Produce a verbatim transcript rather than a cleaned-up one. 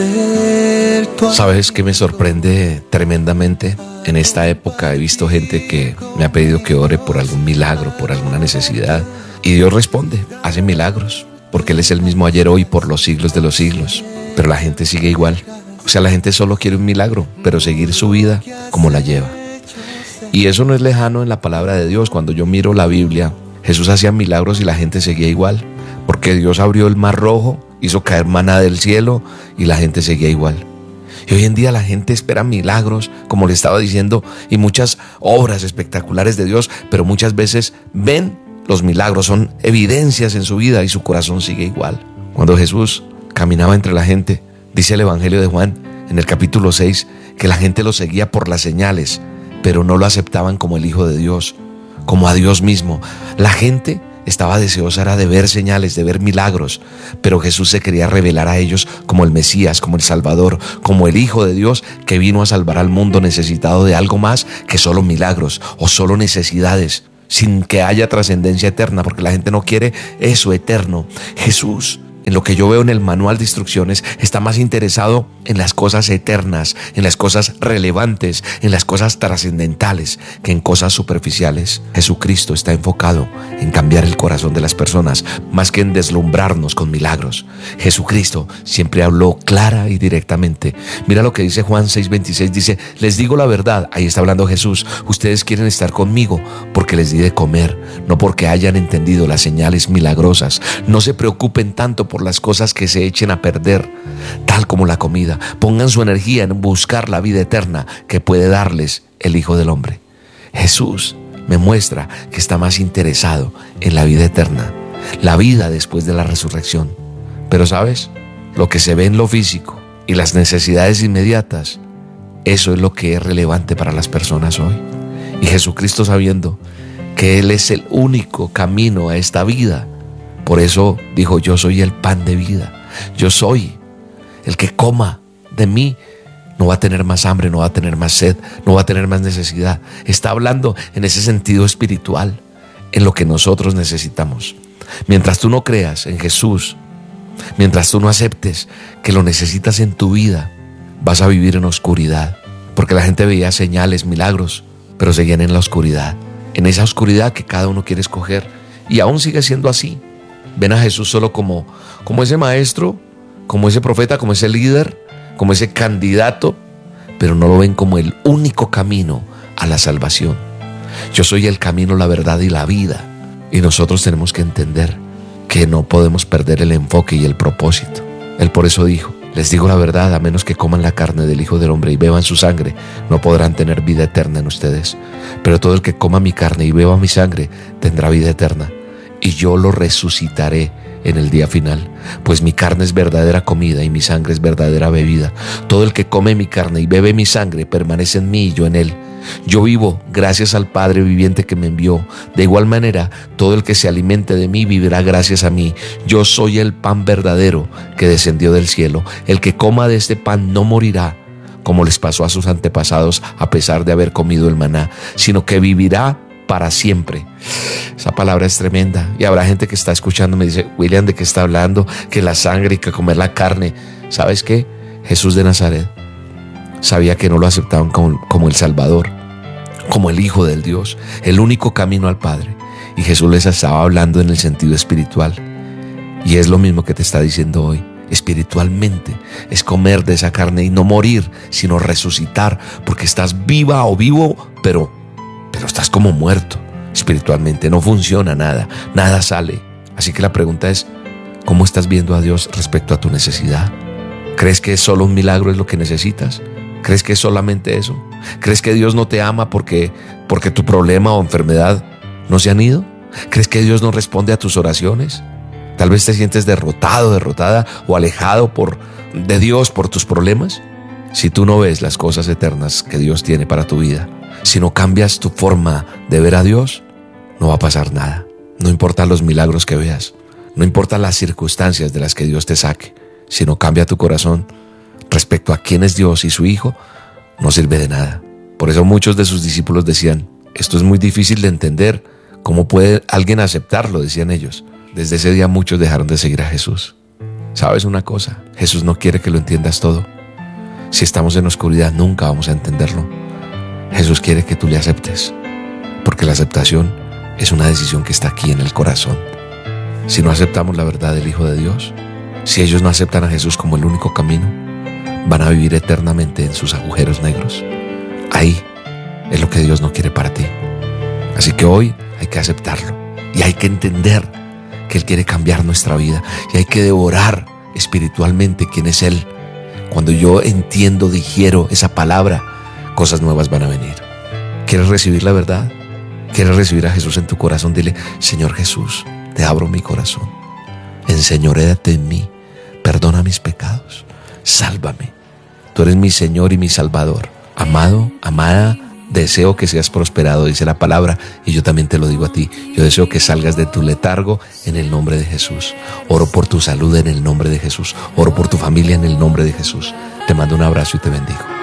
¿Sabes qué me sorprende tremendamente? En esta época he visto gente que me ha pedido que ore por algún milagro, por alguna necesidad, y Dios responde, hace milagros, porque Él es el mismo ayer, hoy, por los siglos de los siglos. Pero la gente sigue igual. O sea, la gente solo quiere un milagro, pero seguir su vida como la lleva. Y eso no es lejano en la palabra de Dios. Cuando yo miro la Biblia, Jesús hacía milagros y la gente seguía igual, porque Dios abrió el mar rojo, hizo caer maná del cielo y la gente seguía igual. Y hoy en día la gente espera milagros, como le estaba diciendo, y muchas obras espectaculares de Dios, pero muchas veces ven los milagros, son evidencias en su vida y su corazón sigue igual. Cuando Jesús caminaba entre la gente, dice el Evangelio de Juan en el capítulo seis, que la gente lo seguía por las señales, pero no lo aceptaban como el Hijo de Dios, como a Dios mismo. La gente estaba deseosa era de ver señales, de ver milagros, pero Jesús se quería revelar a ellos como el Mesías, como el Salvador, como el Hijo de Dios que vino a salvar al mundo necesitado de algo más que solo milagros o solo necesidades, sin que haya trascendencia eterna, porque la gente no quiere eso eterno. Jesús, en lo que yo veo en el manual de instrucciones, está más interesado en las cosas eternas, en las cosas relevantes, en las cosas trascendentales, que en cosas superficiales. Jesucristo está enfocado en cambiar el corazón de las personas, más que en deslumbrarnos con milagros. Jesucristo siempre habló clara y directamente. Mira lo que dice Juan seis veintiséis, dice, les digo la verdad, ahí está hablando Jesús, ustedes quieren estar conmigo porque les di de comer, no porque hayan entendido las señales milagrosas. No se preocupen tanto por las cosas que se echen a perder, tal como la comida. Pongan su energía en buscar la vida eterna que puede darles el Hijo del Hombre. Jesús me muestra que está más interesado en la vida eterna, la vida después de la resurrección. Pero ¿sabes? Lo que se ve en lo físico y las necesidades inmediatas, eso es lo que es relevante para las personas hoy. Y Jesucristo, sabiendo que Él es el único camino a esta vida, por eso dijo, yo soy el pan de vida. Yo soy el que coma de mí. No va a tener más hambre, no va a tener más sed, no va a tener más necesidad. Está hablando en ese sentido espiritual, en lo que nosotros necesitamos. Mientras tú no creas en Jesús, mientras tú no aceptes que lo necesitas en tu vida, vas a vivir en oscuridad. Porque la gente veía señales, milagros, pero seguían en la oscuridad. En esa oscuridad que cada uno quiere escoger. Y aún sigue siendo así. Ven a Jesús solo como, como ese maestro, como ese profeta, como ese líder, como ese candidato, pero no lo ven como el único camino a la salvación. Yo soy el camino, la verdad y la vida. Y nosotros tenemos que entender que no podemos perder el enfoque y el propósito. Él por eso dijo, les digo la verdad, a menos que coman la carne del Hijo del Hombre y beban su sangre, no podrán tener vida eterna en ustedes. Pero todo el que coma mi carne y beba mi sangre tendrá vida eterna. Y yo lo resucitaré en el día final, pues mi carne es verdadera comida y mi sangre es verdadera bebida. Todo el que come mi carne y bebe mi sangre permanece en mí y yo en él. Yo vivo gracias al Padre viviente que me envió. De igual manera, todo el que se alimente de mí vivirá gracias a mí. Yo soy el pan verdadero que descendió del cielo. El que coma de este pan no morirá, como les pasó a sus antepasados a pesar de haber comido el maná, sino que vivirá para siempre. Esa palabra es tremenda. Y habrá gente que está escuchando, me dice, William, ¿de qué está hablando? Que la sangre y que comer la carne. ¿Sabes qué? Jesús de Nazaret sabía que no lo aceptaban como, como el Salvador, como el Hijo del Dios, el único camino al Padre. Y Jesús les estaba hablando en el sentido espiritual. Y es lo mismo que te está diciendo hoy. Espiritualmente es comer de esa carne y no morir, sino resucitar, porque estás viva o vivo, pero pero estás como muerto espiritualmente. No funciona nada, nada sale. Así que la pregunta es, ¿cómo estás viendo a Dios respecto a tu necesidad? ¿Crees que solo un milagro es lo que necesitas? ¿Crees que es solamente eso? ¿Crees que Dios no te ama porque, porque tu problema o enfermedad no se han ido? ¿Crees que Dios no responde a tus oraciones? Tal vez te sientes derrotado, derrotada o alejado por, de Dios por tus problemas. Si tú no ves las cosas eternas que Dios tiene para tu vida, si no cambias tu forma de ver a Dios, no va a pasar nada. No importa los milagros que veas, no importa las circunstancias de las que Dios te saque. Si no cambia tu corazón respecto a quién es Dios y su Hijo, no sirve de nada. Por eso muchos de sus discípulos decían, esto es muy difícil de entender. ¿Cómo puede alguien aceptarlo?, decían ellos. Desde ese día muchos dejaron de seguir a Jesús. ¿Sabes una cosa? Jesús no quiere que lo entiendas todo. Si estamos en oscuridad, nunca vamos a entenderlo. Jesús quiere que tú le aceptes, porque la aceptación es una decisión que está aquí en el corazón. Si no aceptamos la verdad del Hijo de Dios, si ellos no aceptan a Jesús como el único camino, van a vivir eternamente en sus agujeros negros. Ahí es lo que Dios no quiere para ti. Así que hoy hay que aceptarlo y hay que entender que Él quiere cambiar nuestra vida y hay que devorar espiritualmente quién es Él. Cuando yo entiendo, digiero esa palabra, cosas nuevas van a venir. ¿Quieres recibir la verdad? ¿Quieres recibir a Jesús en tu corazón? Dile: Señor Jesús, te abro mi corazón. Enseñoréate en mí. Perdona mis pecados. Sálvame. Tú eres mi Señor y mi Salvador. Amado, amada, deseo que seas prosperado, dice la palabra, y yo también te lo digo a ti. Yo deseo que salgas de tu letargo en el nombre de Jesús. Oro por tu salud en el nombre de Jesús. Oro por tu familia en el nombre de Jesús. Te mando un abrazo y te bendigo.